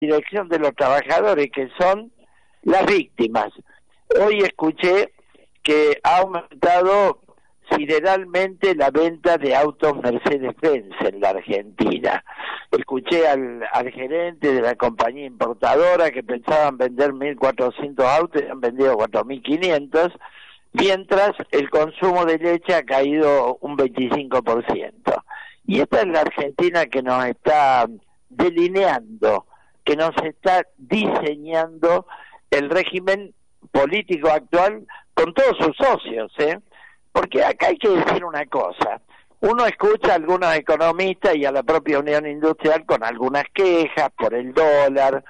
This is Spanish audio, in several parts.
dirección de los trabajadores, que son las víctimas. Hoy escuché que ha aumentado sideralmente la venta de autos Mercedes-Benz en la Argentina. Escuché al gerente de la compañía importadora que pensaban vender 1.400 autos y han vendido 4.500, mientras el consumo de leche ha caído un 25%. Y esta es la Argentina que nos está delineando, que nos está diseñando el régimen político actual con todos sus socios, Porque acá hay que decir una cosa. Uno escucha a algunos economistas y a la propia Unión Industrial con algunas quejas por el dólar,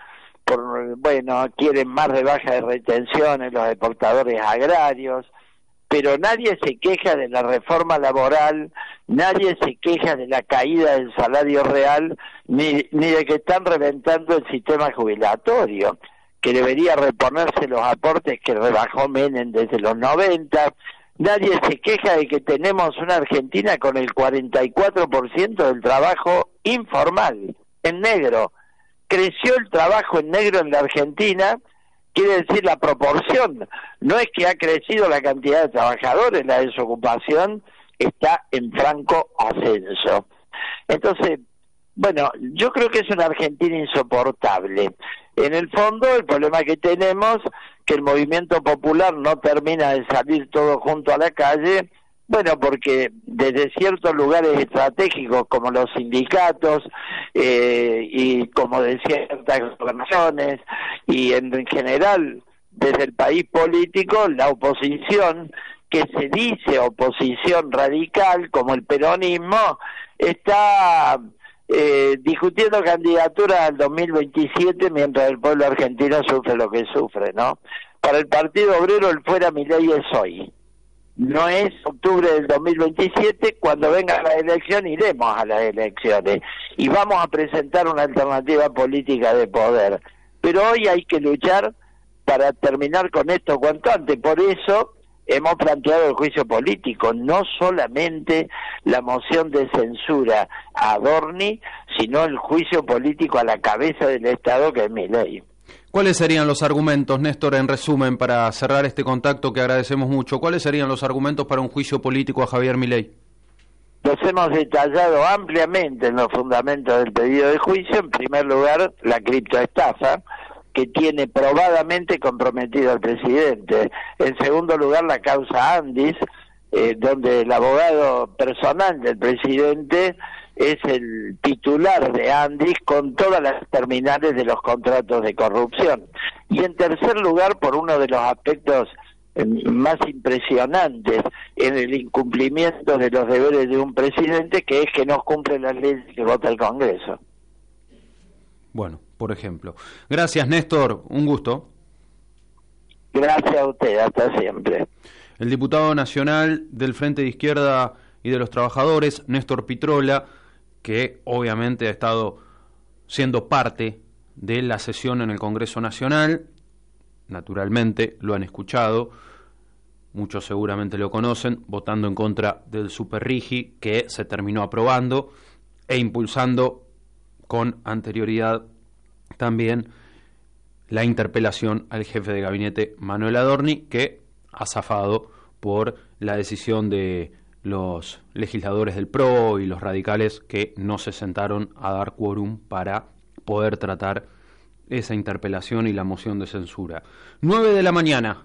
quieren más rebaja de retenciones los exportadores agrarios, pero nadie se queja de la reforma laboral, nadie se queja de la caída del salario real, ni de que están reventando el sistema jubilatorio, que debería reponerse los aportes que rebajó Menem desde los 90. Nadie se queja de que tenemos una Argentina con el 44% del trabajo informal, en negro. Creció el trabajo en negro en la Argentina, quiere decir la proporción. No es que ha crecido la cantidad de trabajadores, la desocupación está en franco ascenso. Entonces, yo creo que es una Argentina insoportable. En el fondo, el problema que tenemos, que el movimiento popular no termina de salir todo junto a la calle, porque desde ciertos lugares estratégicos como los sindicatos y como de ciertas gobernaciones y en general desde el país político, la oposición, que se dice oposición radical como el peronismo, está discutiendo candidaturas al 2027 mientras el pueblo argentino sufre lo que sufre, ¿no? Para el Partido Obrero el fuera Milei es hoy. No es octubre del 2027, cuando venga la elección iremos a las elecciones y vamos a presentar una alternativa política de poder. Pero hoy hay que luchar para terminar con esto cuanto antes. Por eso hemos planteado el juicio político, no solamente la moción de censura a Adorni, sino el juicio político a la cabeza del Estado, que es Milei. ¿Cuáles serían los argumentos, Néstor, en resumen, para cerrar este contacto que agradecemos mucho? ¿Cuáles serían los argumentos para un juicio político a Javier Milei? Los hemos detallado ampliamente en los fundamentos del pedido de juicio. En primer lugar, la criptoestafa, que tiene probadamente comprometido al presidente. En segundo lugar, la causa Andis, donde el abogado personal del presidente es el titular de Andis con todas las terminales de los contratos de corrupción. Y en tercer lugar, por uno de los aspectos más impresionantes en el incumplimiento de los deberes de un presidente, que es que no cumple las leyes que vota el Congreso. Bueno, por ejemplo. Gracias, Néstor, un gusto. Gracias a usted, hasta siempre. El diputado nacional del Frente de Izquierda y de los Trabajadores, Néstor Pitrola, que obviamente ha estado siendo parte de la sesión en el Congreso Nacional. Naturalmente lo han escuchado, muchos seguramente lo conocen, votando en contra del Superrigi, que se terminó aprobando, e impulsando con anterioridad también la interpelación al jefe de gabinete Manuel Adorni, que ha zafado por la decisión de los legisladores del PRO y los radicales, que no se sentaron a dar quórum para poder tratar esa interpelación y la moción de censura. 9 de la mañana.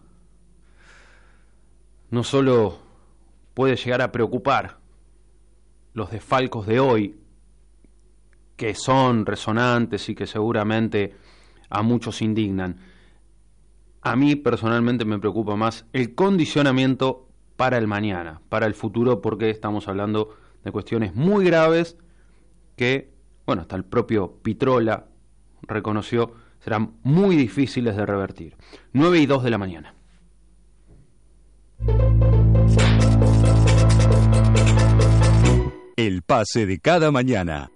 No solo puede llegar a preocupar los desfalcos de hoy, que son resonantes y que seguramente a muchos indignan. A mí personalmente me preocupa más el condicionamiento para el mañana, para el futuro, porque estamos hablando de cuestiones muy graves que, hasta el propio Pitrola reconoció, serán muy difíciles de revertir. 9:02 de la mañana. El pase de cada mañana.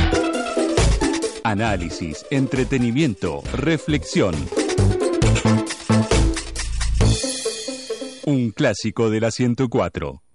Análisis, entretenimiento, reflexión. Un clásico de la 104.